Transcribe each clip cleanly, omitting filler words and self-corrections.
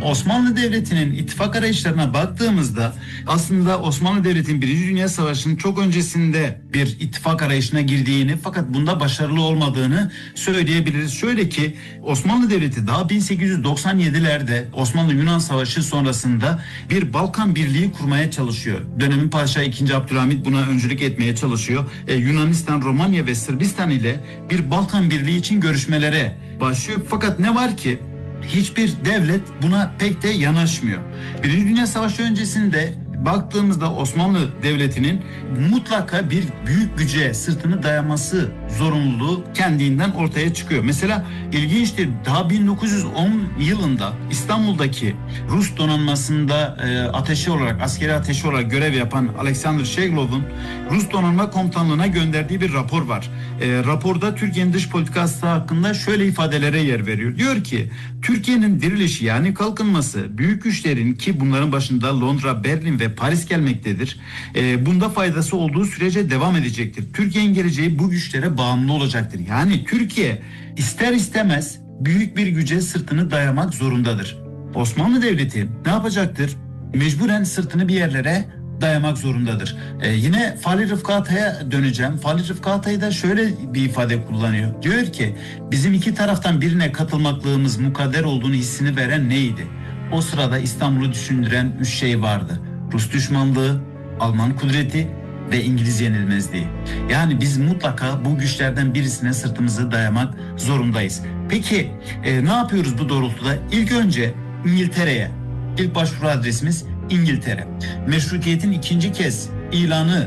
Osmanlı Devleti'nin ittifak arayışlarına baktığımızda aslında Osmanlı Devleti'nin 1. Dünya Savaşı'nın çok öncesinde bir ittifak arayışına girdiğini fakat bunda başarılı olmadığını söyleyebiliriz. Şöyle ki Osmanlı Devleti daha 1897'lerde Osmanlı-Yunan Savaşı sonrasında bir Balkan Birliği kurmaya çalışıyor. Dönemin Padişahı 2. Abdülhamit buna öncülük etmeye çalışıyor. Yunanistan, Romanya ve Sırbistan ile bir Balkan Birliği için görüşmelere başlıyor. Fakat ne var ki hiçbir devlet buna pek de yanaşmıyor. Birinci Dünya Savaşı öncesinde baktığımızda Osmanlı Devleti'nin mutlaka bir büyük güce sırtını dayaması zorunluluğu kendinden ortaya çıkıyor. Mesela ilginçtir, daha 1910 yılında İstanbul'daki Rus donanmasında askeri ateşi olarak görev yapan Alexander Sheglov'un Rus donanma komutanlığına gönderdiği bir rapor var. Raporda Türkiye'nin dış politikası hakkında şöyle ifadelere yer veriyor. Diyor ki Türkiye'nin dirilişi yani kalkınması büyük güçlerin ki bunların başında Londra, Berlin ve Paris gelmektedir. Bunda faydası olduğu sürece devam edecektir. Türkiye'nin geleceği bu güçlere bağımlı olacaktır. Yani Türkiye ister istemez büyük bir güce sırtını dayamak zorundadır. Osmanlı Devleti ne yapacaktır? Mecburen sırtını bir yerlere dayamak zorundadır. Yine Fahri Rıfkı Atay'a döneceğim. Fahri Rıfkı Atay da şöyle bir ifade kullanıyor. Diyor ki bizim iki taraftan birine katılmaklığımız mukadder olduğunu hissini veren neydi? O sırada İstanbul'u düşündüren 3 şey vardı. Rus düşmanlığı, Alman kudreti ve İngiliz yenilmezliği. Yani biz mutlaka bu güçlerden birisine sırtımızı dayamak zorundayız. Peki ne yapıyoruz bu doğrultuda? İlk önce İngiltere'ye. İlk başvuru adresimiz İngiltere. Meşrutiyetin ikinci kez ilanı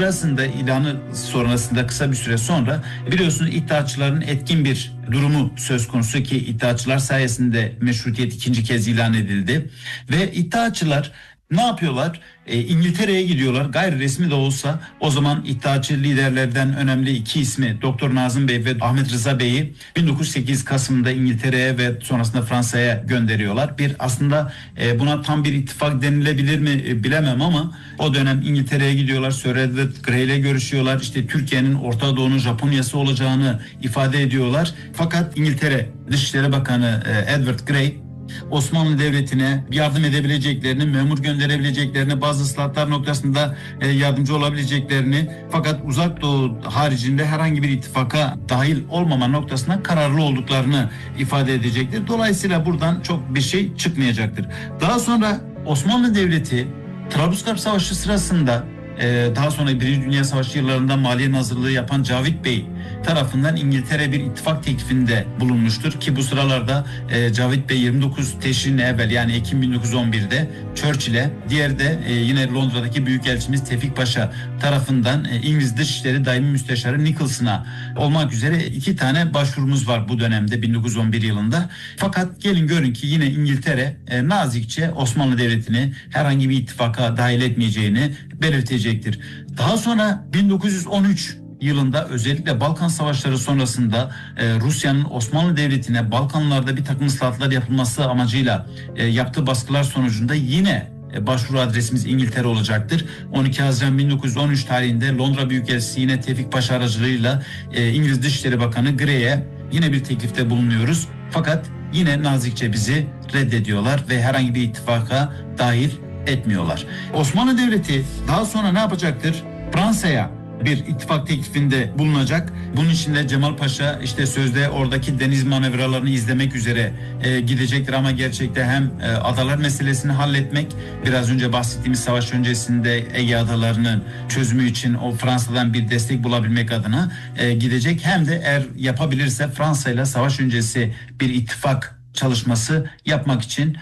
sonrasında kısa bir süre sonra biliyorsunuz İttihatçıların etkin bir durumu söz konusu ki İttihatçılar sayesinde meşrutiyet ikinci kez ilan edildi ve İttihatçılar ne yapıyorlar? İngiltere'ye gidiyorlar. Gayri resmi de olsa o zaman İttihatçı liderlerden önemli iki ismi Doktor Nazım Bey ve Ahmet Rıza Bey'i 1908 Kasım'da İngiltere'ye ve sonrasında Fransa'ya gönderiyorlar. Aslında buna tam bir ittifak denilebilir mi bilemem ama o dönem İngiltere'ye gidiyorlar. Sir Edward Grey ile görüşüyorlar. İşte Türkiye'nin Orta Doğu'nun Japonya'sı olacağını ifade ediyorlar. Fakat İngiltere Dışişleri Bakanı Edward Grey Osmanlı Devleti'ne yardım edebileceklerini, memur gönderebileceklerini, bazı ıslahatlar noktasında yardımcı olabileceklerini fakat Uzak Doğu haricinde herhangi bir ittifaka dahil olmama noktasına kararlı olduklarını ifade edecektir. Dolayısıyla buradan çok bir şey çıkmayacaktır. Daha sonra Osmanlı Devleti Trablusgarp Savaşı sırasında daha sonra 1. Dünya Savaşı yıllarında Maliye Nazırlığı yapan Cavit Bey tarafından İngiltere bir ittifak teklifinde bulunmuştur ki bu sıralarda Cavit Bey 29 Teşrin evvel yani Ekim 1911'de Churchill'e, diğer de yine Londra'daki Büyükelçimiz Tevfik Paşa tarafından İngiliz Dışişleri Daimi Müsteşarı Nicholson'a olmak üzere 2 tane başvurumuz var bu dönemde 1911 yılında. Fakat gelin görün ki yine İngiltere nazikçe Osmanlı Devleti'ni herhangi bir ittifaka dahil etmeyeceğini belirtecektir. Daha sonra 1913 yılında özellikle Balkan Savaşları sonrasında Rusya'nın Osmanlı Devleti'ne Balkanlarda bir takım ıslahatlar yapılması amacıyla yaptığı baskılar sonucunda yine başvuru adresimiz İngiltere olacaktır. 12 Haziran 1913 tarihinde Londra Büyükelçisi yine Tevfik Paşa aracılığıyla İngiliz Dışişleri Bakanı Grey'e yine bir teklifte bulunuyoruz. Fakat yine nazikçe bizi reddediyorlar ve herhangi bir ittifaka dahil etmiyorlar. Osmanlı Devleti daha sonra ne yapacaktır? Fransa'ya bir ittifak teklifinde bulunacak. Bunun için de Cemal Paşa işte sözde oradaki deniz manevralarını izlemek üzere gidecektir ama gerçekte hem adalar meselesini halletmek, biraz önce bahsettiğimiz savaş öncesinde Ege adalarının çözümü için o Fransa'dan bir destek bulabilmek adına gidecek, hem de eğer yapabilirse Fransa ile savaş öncesi bir ittifak çalışması yapmak için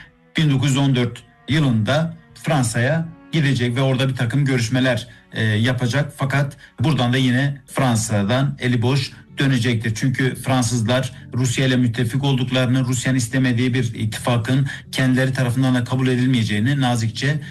1914 yılında Fransa'ya gidecek ve orada bir takım görüşmeler yapacak. Fakat buradan da yine Fransa'dan eli boş dönecektir. Çünkü Fransızlar Rusya ile müttefik olduklarını, Rusya'nın istemediği bir ittifakın kendileri tarafından da kabul edilmeyeceğini nazikçe